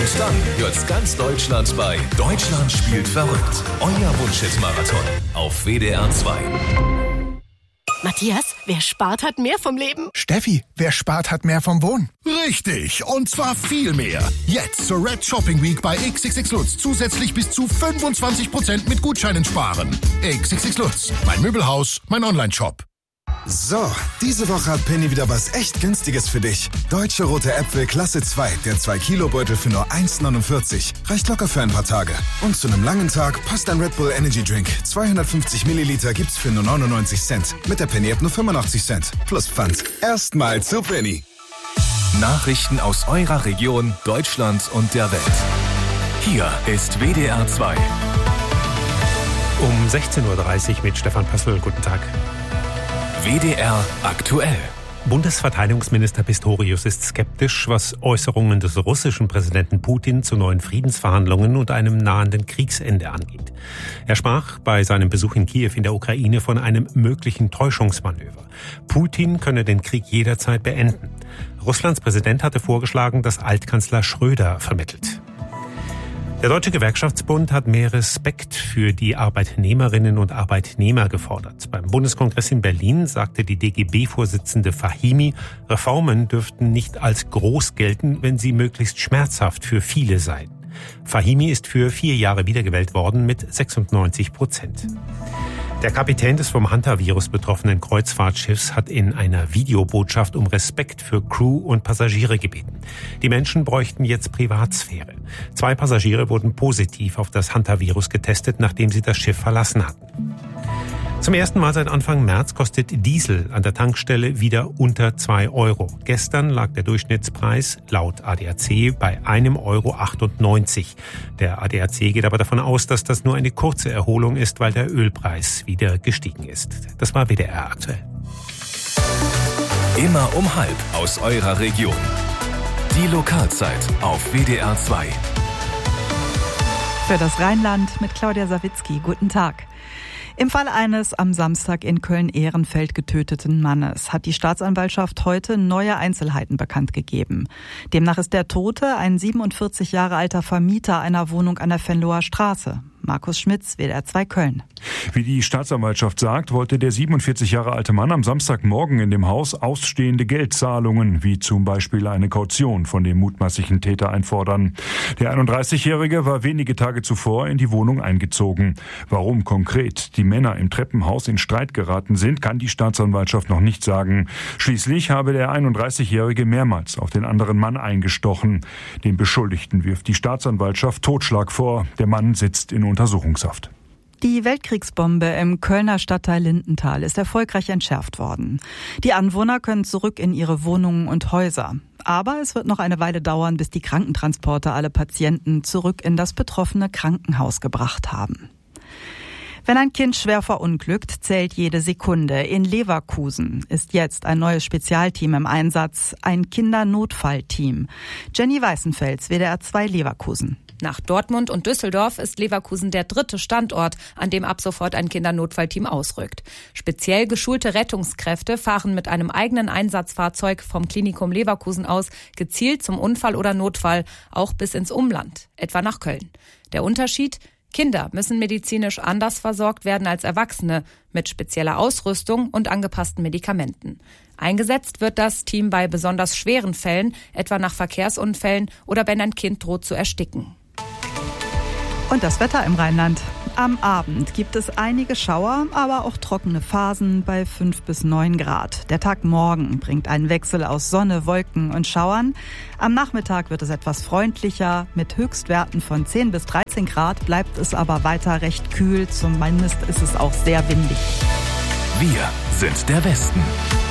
dann hört's ganz Deutschland bei Deutschland spielt verrückt. Euer Wunschhit-Marathon auf WDR 2. Matthias, wer spart, hat mehr vom Leben. Steffi, wer spart, hat mehr vom Wohnen. Richtig, und zwar viel mehr. Jetzt zur Red Shopping Week bei XXX Lutz zusätzlich bis zu 25% mit Gutscheinen sparen. XXX Lutz, mein Möbelhaus, mein Online-Shop. So, diese Woche hat Penny wieder was echt Günstiges für dich. Deutsche rote Äpfel Klasse 2, der 2-Kilo-Beutel für nur 1,49. Reicht locker für ein paar Tage. Und zu einem langen Tag passt ein Red Bull Energy Drink. 250 Milliliter gibt's für nur 99 Cent. Mit der Penny-App nur 85 Cent. Plus Pfand. Erstmal zu Penny. Nachrichten aus eurer Region, Deutschland und der Welt. Hier ist WDR 2. Um 16.30 Uhr mit Stefan Pössl. Guten Tag. WDR aktuell. Bundesverteidigungsminister Pistorius ist skeptisch, was Äußerungen des russischen Präsidenten Putin zu neuen Friedensverhandlungen und einem nahenden Kriegsende angeht. Er sprach bei seinem Besuch in Kiew in der Ukraine von einem möglichen Täuschungsmanöver. Putin könne den Krieg jederzeit beenden. Russlands Präsident hatte vorgeschlagen, dass Altkanzler Schröder vermittelt. Der Deutsche Gewerkschaftsbund hat mehr Respekt für die Arbeitnehmerinnen und Arbeitnehmer gefordert. Beim Bundeskongress in Berlin sagte die DGB-Vorsitzende Fahimi, Reformen dürften nicht als groß gelten, wenn sie möglichst schmerzhaft für viele seien. Fahimi ist für 4 Jahre wiedergewählt worden mit 96%. Der Kapitän des vom Hantavirus betroffenen Kreuzfahrtschiffs hat in einer Videobotschaft um Respekt für Crew und Passagiere gebeten. Die Menschen bräuchten jetzt Privatsphäre. 2 Passagiere wurden positiv auf das Hantavirus getestet, nachdem sie das Schiff verlassen hatten. Zum ersten Mal seit Anfang März kostet Diesel an der Tankstelle wieder unter 2 Euro. Gestern lag der Durchschnittspreis laut ADAC bei 1,98 €. Der ADAC geht aber davon aus, dass das nur eine kurze Erholung ist, weil der Ölpreis wieder gestiegen ist. Das war WDR aktuell. Immer um 12:30 aus eurer Region. Die Lokalzeit auf WDR 2. Für das Rheinland mit Claudia Sawicki. Guten Tag. Im Fall eines am Samstag in Köln-Ehrenfeld getöteten Mannes hat die Staatsanwaltschaft heute neue Einzelheiten bekannt gegeben. Demnach ist der Tote ein 47 Jahre alter Vermieter einer Wohnung an der Venloer Straße. Markus Schmitz, WDR 2 Köln. Wie die Staatsanwaltschaft sagt, wollte der 47 Jahre alte Mann am Samstagmorgen in dem Haus ausstehende Geldzahlungen, wie zum Beispiel eine Kaution, von dem mutmaßlichen Täter einfordern. Der 31-Jährige war wenige Tage zuvor in die Wohnung eingezogen. Warum konkret die Männer im Treppenhaus in Streit geraten sind, kann die Staatsanwaltschaft noch nicht sagen. Schließlich habe der 31-Jährige mehrmals auf den anderen Mann eingestochen. Dem Beschuldigten wirft die Staatsanwaltschaft Totschlag vor. Der Mann sitzt in Untersuchungshaft. Die Weltkriegsbombe im Kölner Stadtteil Lindenthal ist erfolgreich entschärft worden. Die Anwohner können zurück in ihre Wohnungen und Häuser. Aber es wird noch eine Weile dauern, bis die Krankentransporter alle Patienten zurück in das betroffene Krankenhaus gebracht haben. Wenn ein Kind schwer verunglückt, zählt jede Sekunde. In Leverkusen ist jetzt ein neues Spezialteam im Einsatz, ein Kindernotfallteam. Jenny Weißenfels, WDR 2 Leverkusen. Nach Dortmund und Düsseldorf ist Leverkusen der 3. Standort, an dem ab sofort ein Kindernotfallteam ausrückt. Speziell geschulte Rettungskräfte fahren mit einem eigenen Einsatzfahrzeug vom Klinikum Leverkusen aus gezielt zum Unfall oder Notfall, auch bis ins Umland, etwa nach Köln. Der Unterschied? Kinder müssen medizinisch anders versorgt werden als Erwachsene, mit spezieller Ausrüstung und angepassten Medikamenten. Eingesetzt wird das Team bei besonders schweren Fällen, etwa nach Verkehrsunfällen oder wenn ein Kind droht zu ersticken. Und das Wetter im Rheinland. Am Abend gibt es einige Schauer, aber auch trockene Phasen bei 5 bis 9 Grad. Der Tag morgen bringt einen Wechsel aus Sonne, Wolken und Schauern. Am Nachmittag wird es etwas freundlicher. Mit Höchstwerten von 10 bis 13 Grad bleibt es aber weiter recht kühl. Zumindest ist es auch sehr windig. Wir sind der Westen.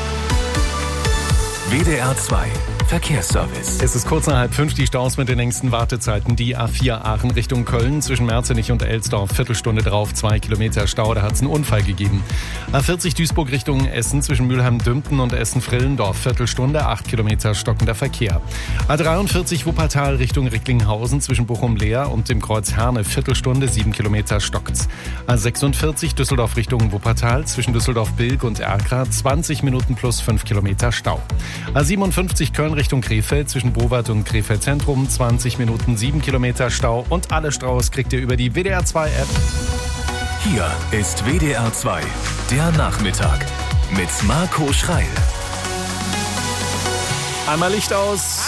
WDR 2 Verkehrsservice. Es ist kurz nach 4:30, die Staus mit den längsten Wartezeiten. Die A4 Aachen Richtung Köln zwischen Merzenich und Elsdorf, Viertelstunde drauf, 2 Kilometer Stau, da hat es einen Unfall gegeben. A40 Duisburg Richtung Essen zwischen Mülheim-Dümpen und Essen-Frillendorf, Viertelstunde, 8 Kilometer stockender Verkehr. A43 Wuppertal Richtung Recklinghausen zwischen Bochum-Leer und dem Kreuz Herne, Viertelstunde, 7 Kilometer stockt's. A46 Düsseldorf Richtung Wuppertal zwischen Düsseldorf-Bilk und Erkra, 20 Minuten plus 5 Kilometer Stau. A57 Köln Richtung Krefeld zwischen Bowart und Krefeld Zentrum. 20 Minuten, 7 Kilometer Stau und alle Staus kriegt ihr über die WDR 2 App. Hier ist WDR 2, der Nachmittag mit Marco Schreil. Einmal Licht aus.